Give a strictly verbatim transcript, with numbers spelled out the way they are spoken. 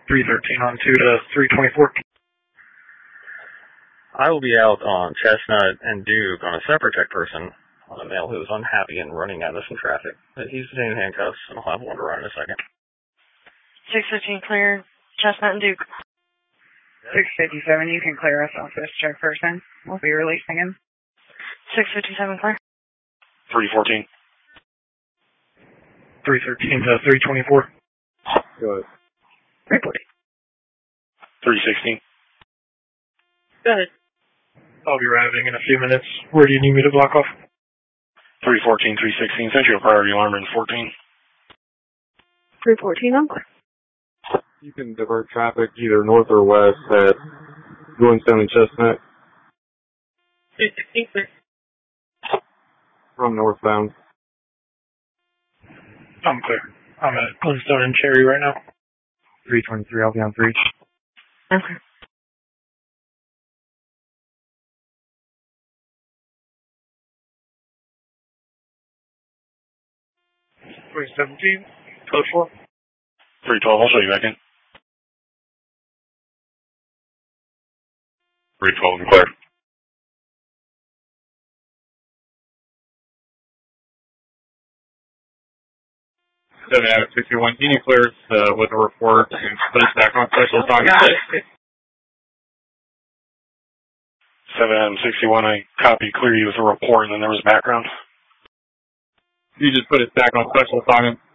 three thirteen on two to three twenty-four. I will be out on Chestnut and Duke on a separate tech person, on a male who is unhappy and running out of some traffic. He's in handcuffs, and I'll have one to run in a second. six fifteen clear, Chestnut and Duke. six fifty-seven, you can clear us off this check person. We'll be releasing him. six fifty-seven clear. three fourteen. three thirteen to three twenty-four. Go ahead. Report. three sixteen. Go ahead. I'll be arriving in a few minutes. Where do you need me to block off? three fourteen, three sixteen. Sent you a priority alarm in fourteen. three fourteen on clear. You can divert traffic either north or west at Glenstone and Chestnut. three sixteen clear. From northbound. I'm clear. I'm at Glenstone and Cherry right now. three twenty-three, I'll be on three. Okay. three seventeen, code four. three twelve, I'll show you back in. three twelve and clear. seven out of sixty-one. Can you clear us uh, with a report and put us back on special assignment? seven out of sixty-one, I copied clear you with a report, and then there was background. You just put us back on special assignment.